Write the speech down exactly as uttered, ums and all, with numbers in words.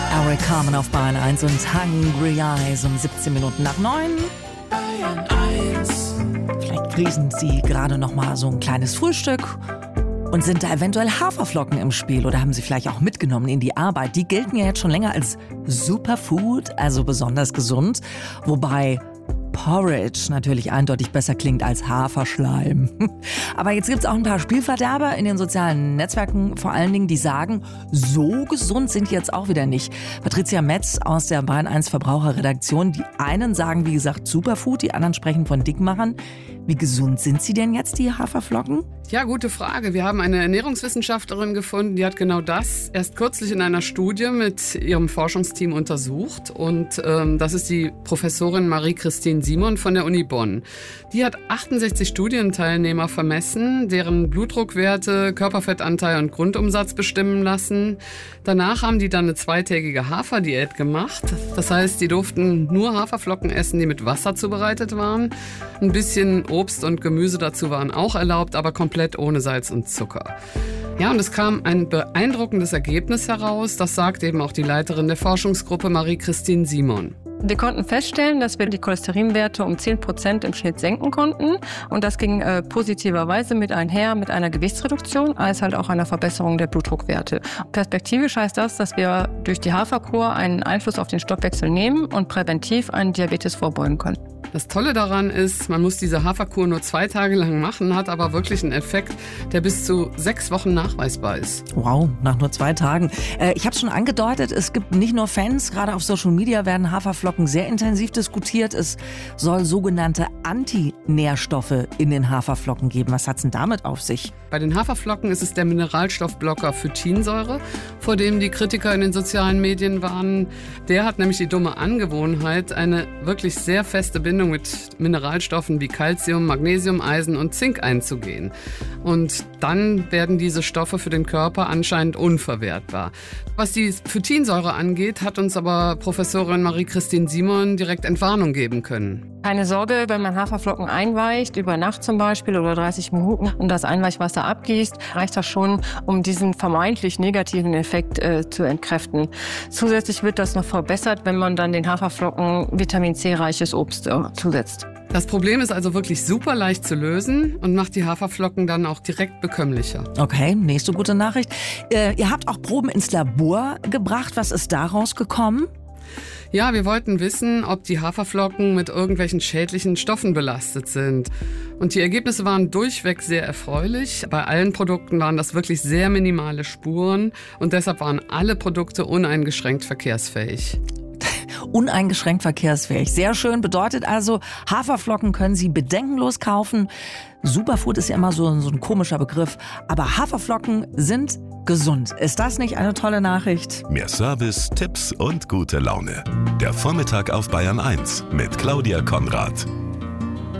Eric Carmen auf Bayern eins und Hungry Eyes um siebzehn Minuten nach neun. Bayern eins. Vielleicht friesen Sie gerade noch mal so ein kleines Frühstück und sind da eventuell Haferflocken im Spiel oder haben Sie vielleicht auch mitgenommen in die Arbeit. Die gelten ja jetzt schon länger als Superfood, also besonders gesund, wobei Porridge natürlich eindeutig besser klingt als Haferschleim. Aber jetzt gibt es auch ein paar Spielverderber in den sozialen Netzwerken, vor allen Dingen, die sagen, so gesund sind die jetzt auch wieder nicht. Patricia Metz aus der Bayern eins Verbraucherredaktion, die einen sagen, wie gesagt, Superfood, die anderen sprechen von Dickmachern. Wie gesund sind sie denn jetzt, die Haferflocken? Ja, gute Frage. Wir haben eine Ernährungswissenschaftlerin gefunden, die hat genau das erst kürzlich in einer Studie mit ihrem Forschungsteam untersucht. Und ähm, das ist die Professorin Marie-Christine Simon von der Uni Bonn. Die hat achtundsechzig Studienteilnehmer vermessen, deren Blutdruckwerte, Körperfettanteil und Grundumsatz bestimmen lassen. Danach haben die dann eine zweitägige Haferdiät gemacht. Das heißt, die durften nur Haferflocken essen, die mit Wasser zubereitet waren. Ein bisschen Obst und Gemüse dazu waren auch erlaubt, aber komplett ohne Salz und Zucker. Ja, und es kam ein beeindruckendes Ergebnis heraus. Das sagt eben auch die Leiterin der Forschungsgruppe Marie-Christine Simon. Wir konnten feststellen, dass wir die Cholesterinwerte um zehn Prozent im Schnitt senken konnten. Und das ging äh, positiverweise mit einher mit einer Gewichtsreduktion, als halt auch einer Verbesserung der Blutdruckwerte. Perspektivisch heißt das, dass wir durch die Haferkur einen Einfluss auf den Stoffwechsel nehmen und präventiv einen Diabetes vorbeugen können. Das Tolle daran ist, man muss diese Haferkur nur zwei Tage lang machen, hat aber wirklich einen Effekt, der bis zu sechs Wochen nachweisbar ist. Wow, nach nur zwei Tagen. Äh, ich habe es schon angedeutet, es gibt nicht nur Fans, gerade auf Social Media werden Haferflocken sehr intensiv diskutiert. Es soll sogenannte Antinährstoffe in den Haferflocken geben. Was hat's denn damit auf sich? Bei den Haferflocken ist es der Mineralstoffblocker Phytinsäure, vor dem die Kritiker in den sozialen Medien warnen. Der hat nämlich die dumme Angewohnheit, eine wirklich sehr feste Bindung mit Mineralstoffen wie Calcium, Magnesium, Eisen und Zink einzugehen. Und dann werden diese Stoffe für den Körper anscheinend unverwertbar. Was die Phytinsäure angeht, hat uns aber Professorin Marie-Christine Simon direkt Entwarnung geben können. Keine Sorge, wenn man Haferflocken einweicht, über Nacht zum Beispiel oder dreißig Minuten und das Einweichwasser abgießt, reicht das schon, um diesen vermeintlich negativen Effekt äh, zu entkräften. Zusätzlich wird das noch verbessert, wenn man dann den Haferflocken Vitamin C-reiches Obst äh, zusetzt. Das Problem ist also wirklich super leicht zu lösen und macht die Haferflocken dann auch direkt bekömmlicher. Okay, nächste gute Nachricht. Äh, ihr habt auch Proben ins Labor gebracht. Was ist daraus gekommen? Ja, wir wollten wissen, ob die Haferflocken mit irgendwelchen schädlichen Stoffen belastet sind. Und die Ergebnisse waren durchweg sehr erfreulich. Bei allen Produkten waren das wirklich sehr minimale Spuren und deshalb waren alle Produkte uneingeschränkt verkehrsfähig. Uneingeschränkt verkehrsfähig. Sehr schön. Bedeutet also, Haferflocken können Sie bedenkenlos kaufen. Superfood ist ja immer so, so ein komischer Begriff. Aber Haferflocken sind gesund. Ist das nicht eine tolle Nachricht? Mehr Service, Tipps und gute Laune. Der Vormittag auf Bayern eins mit Claudia Konrad.